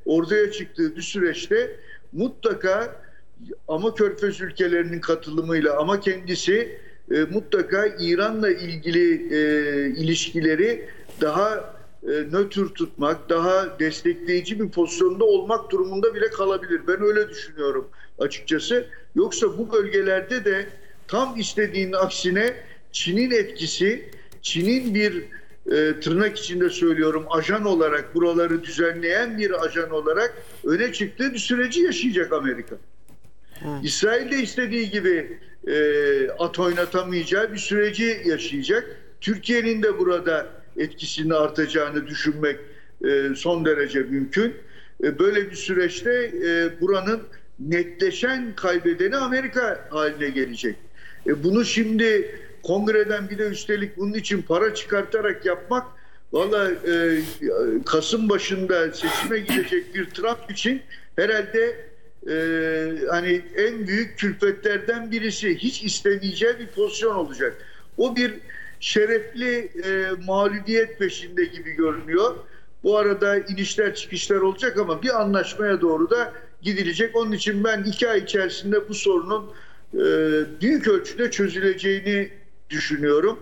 ortaya çıktığı bir süreçte mutlaka ama Körfez ülkelerinin katılımıyla ama kendisi mutlaka İran'la ilgili ilişkileri daha nötr tutmak, daha destekleyici bir pozisyonda olmak durumunda bile kalabilir. Ben öyle düşünüyorum açıkçası. Yoksa bu bölgelerde de tam istediğinin aksine Çin'in etkisi, Çin'in bir tırnak içinde söylüyorum ajan olarak, buraları düzenleyen bir ajan olarak öne çıktığı bir süreci yaşayacak Amerika. İsrail de istediği gibi at oynatamayacağı bir süreci yaşayacak. Türkiye'nin de burada etkisinin artacağını düşünmek son derece mümkün. Böyle bir süreçte buranın netleşen kaybedeni Amerika haline gelecek. Bunu şimdi kongreden bir de üstelik bunun için para çıkartarak yapmak valla Kasım başında seçime gidecek bir Trump için herhalde hani en büyük külfetlerden birisi, hiç istemeyeceği bir pozisyon olacak. O bir şerefli mağlubiyet peşinde gibi görünüyor. Bu arada inişler çıkışlar olacak ama bir anlaşmaya doğru da gidilecek. Onun için ben 2 ay içerisinde bu sorunun büyük ölçüde çözüleceğini düşünüyorum.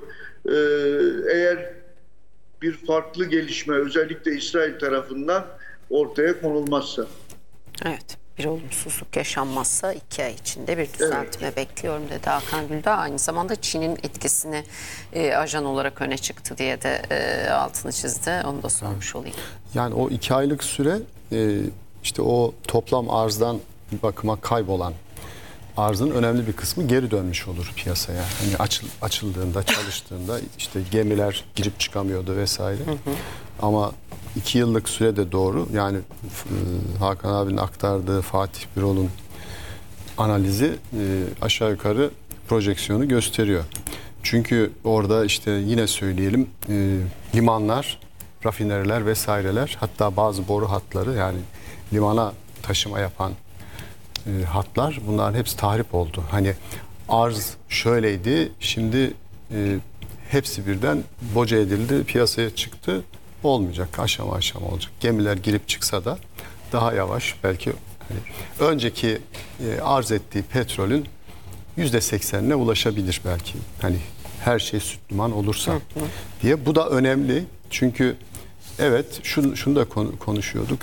Eğer bir farklı gelişme özellikle İsrail tarafından ortaya konulmazsa. Evet. Bir olumsuzluk yaşanmazsa 2 ay içinde bir düzeltme bekliyorum dedi Hakan Güldağ. Aynı zamanda Çin'in etkisini ajan olarak öne çıktı diye de altını çizdi. Onu da sormuş olayım. Yani o 2 aylık süre işte o toplam arzdan bir bakıma kaybolan arzın önemli bir kısmı geri dönmüş olur piyasaya. Hani açıldığında, çalıştığında işte gemiler girip çıkamıyordu vesaire. Ama 2 yıllık sürede doğru, yani Hakan abinin aktardığı Fatih Birol'un analizi aşağı yukarı projeksiyonu gösteriyor. Çünkü orada işte yine söyleyelim limanlar, rafineriler vesaireler, hatta bazı boru hatları, yani limana taşıma yapan hatlar, bunların hepsi tahrip oldu. Hani arz şöyleydi, şimdi hepsi birden boca edildi, piyasaya çıktı. Olmayacak, aşama aşama olacak. Gemiler girip çıksa da daha yavaş, belki hani önceki arz ettiği petrolün %80'ine ulaşabilir belki. Hani her şey süt liman olursa diye. Bu da önemli. Çünkü evet, şunu da konuşuyorduk.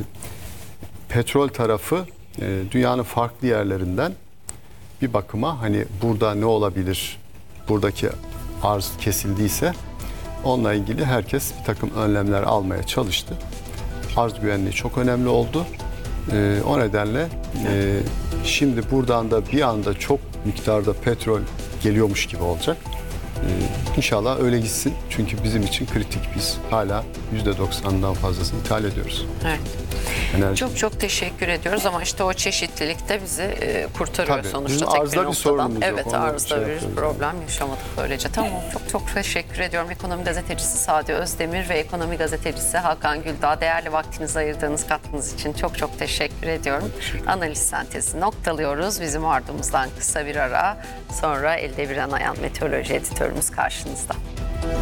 Petrol tarafı dünyanın farklı yerlerinden bir bakıma hani burada ne olabilir, buradaki arz kesildiyse onunla ilgili herkes bir takım önlemler almaya çalıştı. Arz güvenliği çok önemli oldu. O nedenle şimdi buradan da bir anda çok miktarda petrol geliyormuş gibi olacak. İnşallah öyle gitsin. Çünkü bizim için kritik. Biz hala %90'dan fazlasını ithal ediyoruz. Evet. Enerji. Çok teşekkür ediyoruz ama işte o çeşitlilik de bizi kurtarıyor. Tabii, sonuçta. Bizim tek arzda bir sorunumuz yok. Evet, arzda bir problem yaşamadık böylece. Tamam, çok teşekkür ediyorum. Ekonomi gazetecisi Sadi Özdemir ve ekonomi gazetecisi Hakan Güldağ, değerli vaktinizi ayırdığınız, katkınız için çok teşekkür ediyorum. Analiz sentezi noktalıyoruz. Bizim ardımızdan kısa bir ara, sonra Elde Bir Anayan Meteoroloji editörümüz karşınızda.